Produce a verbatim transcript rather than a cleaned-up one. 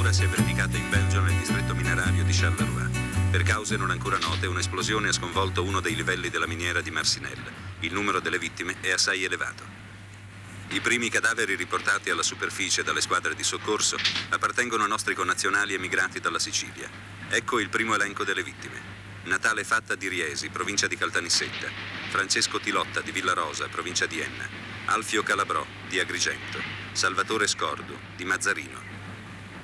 paura si è verificata in Belgio nel distretto minerario di Charleroi. Per cause non ancora note, un'esplosione ha sconvolto uno dei livelli della miniera di Marcinelle. Il numero delle vittime è assai elevato. I primi cadaveri riportati alla superficie dalle squadre di soccorso appartengono a nostri connazionali emigrati dalla Sicilia. Ecco il primo elenco delle vittime. Natale Fatta di Riesi, provincia di Caltanissetta. Francesco Tilotta di Villarosa, provincia di Enna. Alfio Calabrò di Agrigento. Salvatore Scordu di Mazzarino.